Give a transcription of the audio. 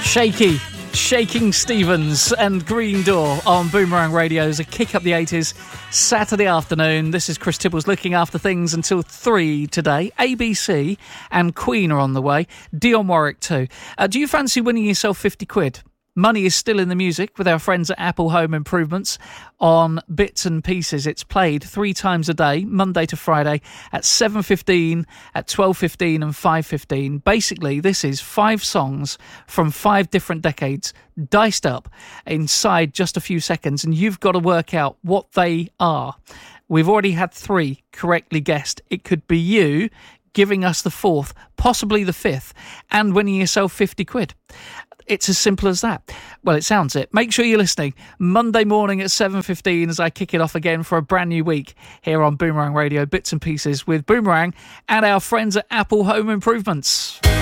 Shaking Stevens and Green Door on Boomerang Radio as a kick up the 80s Saturday afternoon. This is Chris Tibbles looking after things until 3 today. ABC and Queen are on the way. Dionne Warwick too. Do you fancy winning yourself 50 quid? Money is still in the music with our friends at Apple Home Improvements on Bits and Pieces. It's played 3 times a day, Monday to Friday, at 7:15, at 12:15 and 5:15. Basically, this is 5 songs from 5 different decades diced up inside just a few seconds, and you've got to work out what they are. We've already had 3 correctly guessed. It could be you giving us the 4th, possibly the 5th, and winning yourself 50 quid. It's as simple as that. Well, it sounds it. Make sure you're listening Monday morning at 7:15 as I kick it off again for a brand new week here on Boomerang Radio, Bits and Pieces with Boomerang and our friends at Apple Home Improvements.